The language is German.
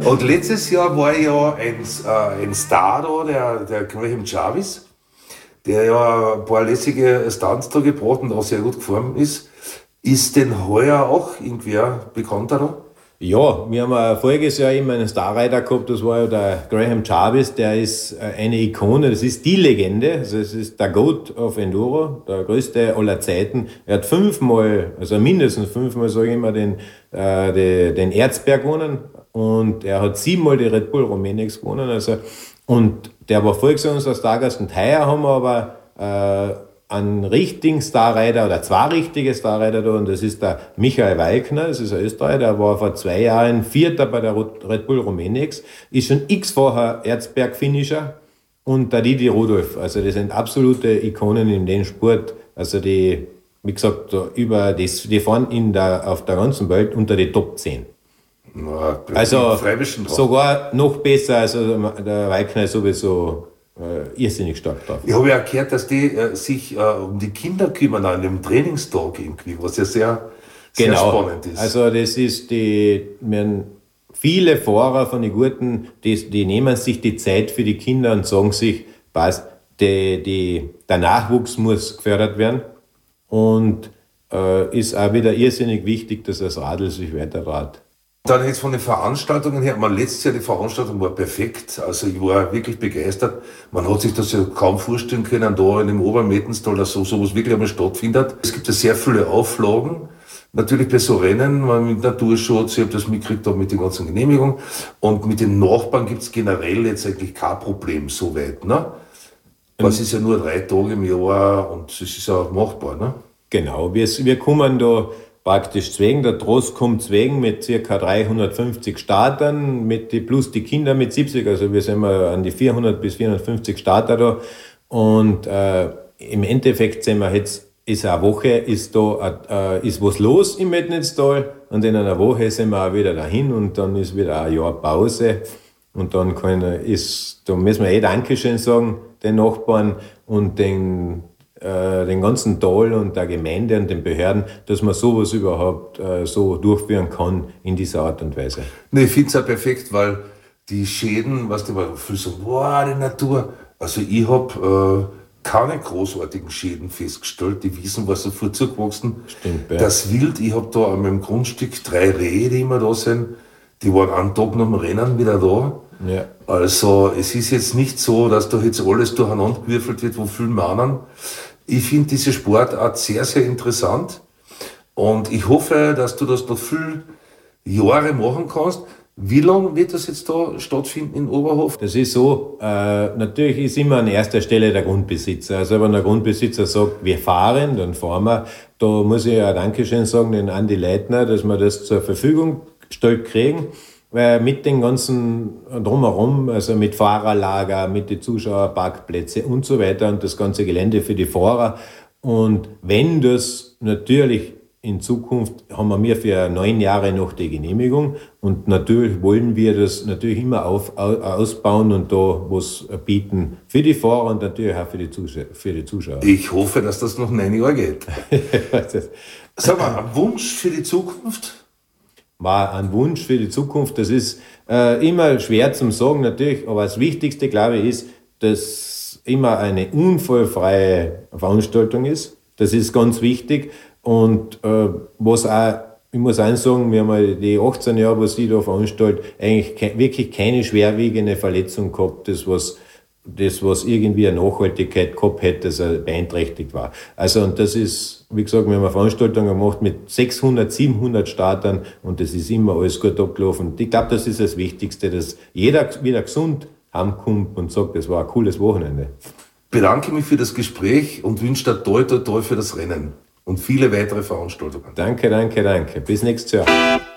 Und letztes Jahr war ja ein Star da, der Graham Jarvis, der ja ein paar lässige Stunts da gebracht und auch sehr gut gefahren ist. Ist denn heuer auch irgendwer bekannter da? Ja, wir haben voriges Jahr immer einen Starrider gehabt, das war ja der Graham Jarvis, der ist eine Ikone, das ist die Legende, also es ist der Goat of Enduro, der größte aller Zeiten. Er hat mindestens fünfmal, sage ich immer, den Erzberg gewonnen und er hat 7-mal die Red Bull Romenex gewonnen, also, und der war voriges Jahr unser Stargast und heuer haben wir aber einen richtigen Starrider oder zwei richtige Starrider da und das ist der Michael Walkner, das ist ein Österreicher, der war vor 2 Jahren Vierter bei der Red Bull Romenex, ist schon x-facher Erzberg-Finisher und der Didi Rudolph, also das sind absolute Ikonen in dem Sport, also die, wie gesagt, die fahren auf der ganzen Welt unter die Top 10. Na, also sogar noch besser, also der Walkner ist sowieso irrsinnig stark drauf. Ich habe ja gehört, dass die sich um die Kinder kümmern an dem Trainingstag irgendwie, was ja sehr spannend ist. Also das ist viele Fahrer von den Guten, die nehmen sich die Zeit für die Kinder und sagen sich, passt, der Nachwuchs muss gefördert werden und ist auch wieder irrsinnig wichtig, dass das Radl sich weiter dreht. Dann jetzt von den Veranstaltungen her, letztes Jahr die Veranstaltung war perfekt, also ich war wirklich begeistert. Man hat sich das ja kaum vorstellen können, da in dem Obermettenstal, dass sowas wirklich einmal stattfindet. Es gibt ja sehr viele Auflagen, natürlich bei so Rennen, mit Naturschutz, ich habe das mitgekriegt, mit den ganzen Genehmigungen. Und mit den Nachbarn gibt es generell jetzt eigentlich kein Problem so weit, ne? Es ist ja nur 3 Tage im Jahr und es ist ja machbar, ne? Genau, wir kommen da praktisch zwegen, der Trost kommt zwegen mit ca. 350 Startern, plus die Kinder mit 70, also wir sind mal an die 400 bis 450 Starter da und im Endeffekt sind wir jetzt, ist eine Woche, ist was los im Metnitztal und in einer Woche sind wir auch wieder dahin und dann ist wieder ein Jahr Pause und dann da müssen wir Dankeschön sagen, den Nachbarn und den ganzen Tal und der Gemeinde und den Behörden, dass man sowas überhaupt so durchführen kann in dieser Art und Weise. Ich finde es auch perfekt, weil die Schäden, was die viele sagen, wow, die Natur. Also ich habe keine großartigen Schäden festgestellt, die Wiesen war sofort zugewachsen. Stimmt, ja. Das Wild, ich habe da an meinem Grundstück 3 Rehe, die immer da sind, die waren einen Tag nach dem Rennen wieder da. Ja. Also es ist jetzt nicht so, dass da jetzt alles durcheinander gewürfelt wird, wo viele meinen. Ich finde diese Sportart sehr, sehr interessant und ich hoffe, dass du das noch viele Jahre machen kannst. Wie lange wird das jetzt da stattfinden in Oberhof? Das ist so, natürlich ist immer an erster Stelle der Grundbesitzer. Also wenn der Grundbesitzer sagt, wir fahren, dann fahren wir. Da muss ich ja Dankeschön sagen, den Andi Leitner, dass wir das zur Verfügung gestellt kriegen. Weil mit den ganzen drumherum, also mit Fahrerlager, mit den Zuschauerparkplätzen und so weiter und das ganze Gelände für die Fahrer. Und wenn das natürlich in Zukunft, haben wir für 9 Jahre noch die Genehmigung und natürlich wollen wir das natürlich immer ausbauen und da was bieten für die Fahrer und natürlich auch für die Zuschauer. Ich hoffe, dass das noch 9 Jahre geht. Sag mal, ein Wunsch für die Zukunft? War ein Wunsch für die Zukunft. Das ist immer schwer zum sagen natürlich, aber das Wichtigste, glaube ich, ist, dass immer eine unfallfreie Veranstaltung ist. Das ist ganz wichtig. Und was auch, ich muss eins sagen, wir haben die 18 Jahre, was ich da veranstalte, eigentlich wirklich keine schwerwiegende Verletzung gehabt, das was irgendwie eine Nachhaltigkeit gehabt hätte, dass er beeinträchtigt war. Also, und das ist, wie gesagt, wir haben eine Veranstaltung gemacht mit 600, 700 Startern und das ist immer alles gut abgelaufen. Ich glaube, das ist das Wichtigste, dass jeder wieder gesund heimkommt und sagt, das war ein cooles Wochenende. Ich bedanke mich für das Gespräch und wünsche dir toi toi toi für das Rennen und viele weitere Veranstaltungen. Danke. Bis nächstes Jahr.